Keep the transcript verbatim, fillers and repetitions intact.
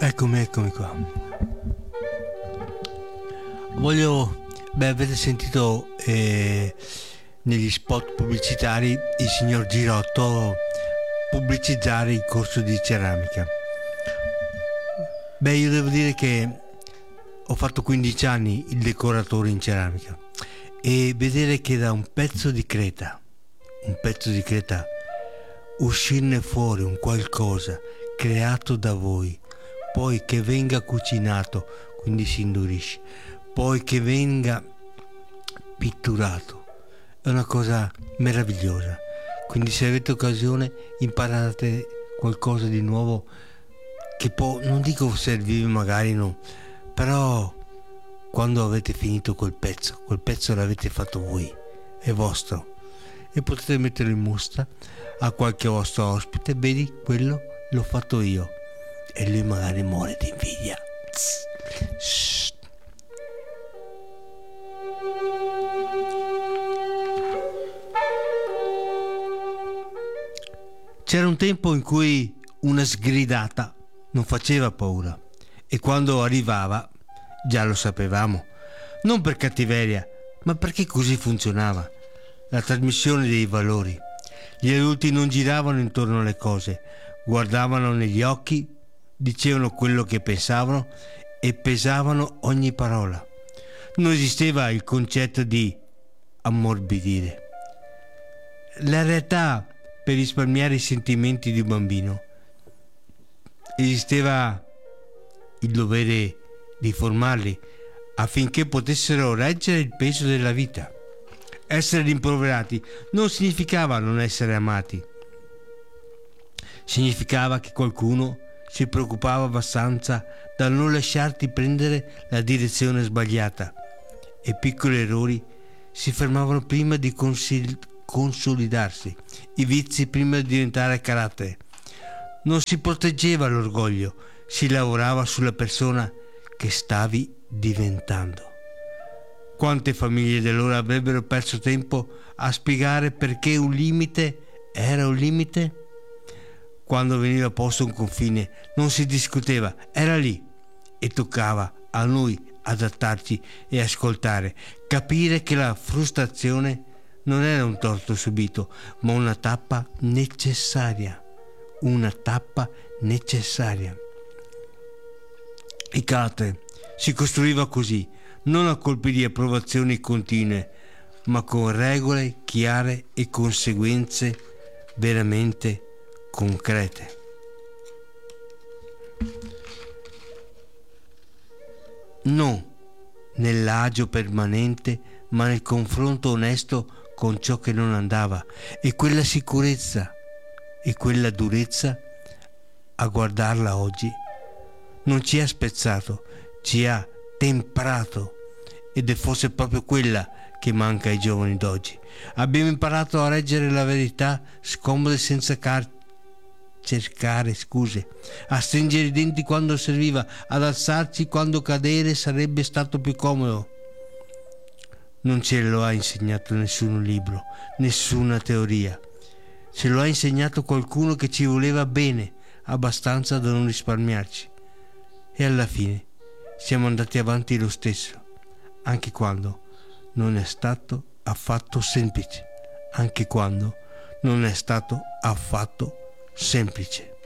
Eccomi, eccomi qua. Voglio, beh, avete sentito eh, negli spot pubblicitari il signor Girotto pubblicizzare il corso di ceramica. Beh, io devo dire che ho fatto quindici anni il decoratore in ceramica e vedere che da un pezzo di creta, un pezzo di creta, uscirne fuori un qualcosa creato da voi, poi che venga cucinato, quindi si indurisce, poi che venga pitturato, è una cosa meravigliosa. Quindi se avete occasione imparate qualcosa di nuovo che può, non dico servirvi, magari no, però quando avete finito quel pezzo, quel pezzo l'avete fatto voi, è vostro, e potete metterlo in mostra a qualche vostro ospite. Vedi, quello l'ho fatto io, e lui magari muore di invidia. Shh. C'era un tempo in cui una sgridata non faceva paura, e quando arrivava già lo sapevamo, non per cattiveria, ma perché così funzionava la trasmissione dei valori. Gli adulti non giravano intorno alle cose, guardavano negli occhi, dicevano quello che pensavano e pesavano ogni parola. Non esisteva il concetto di ammorbidire la realtà per risparmiare i sentimenti di un bambino. Esisteva il dovere di formarli affinché potessero reggere il peso della vita. Essere rimproverati non significava non essere amati, significava che qualcuno si preoccupava abbastanza da non lasciarti prendere la direzione sbagliata, e piccoli errori si fermavano prima di consil- consolidarsi, i vizi prima di diventare carattere. Non si proteggeva l'orgoglio, si lavorava sulla persona che stavi diventando. Quante famiglie dell'ora avrebbero perso tempo a spiegare perché un limite era un limite? Quando veniva posto un confine non si discuteva, era lì, e toccava a noi adattarci e ascoltare, capire che la frustrazione non era un torto subito, ma una tappa necessaria, una tappa necessaria. Il carattere si costruiva così, non a colpi di approvazioni continue, ma con regole chiare e conseguenze veramente concrete. Non nell'agio permanente, ma nel confronto onesto con ciò che non andava, e quella sicurezza e quella durezza, a guardarla oggi, non ci ha spezzato, ci ha temprato, ed è forse proprio quella che manca ai giovani d'oggi. Abbiamo imparato a reggere la verità scomode senza car- cercare scuse, a stringere i denti quando serviva, ad alzarci quando cadere sarebbe stato più comodo. Non ce lo ha insegnato nessun libro, nessuna teoria. Ce lo ha insegnato qualcuno che ci voleva bene, abbastanza da non risparmiarci. E alla fine siamo andati avanti lo stesso, anche quando non è stato affatto semplice, anche quando non è stato affatto semplice.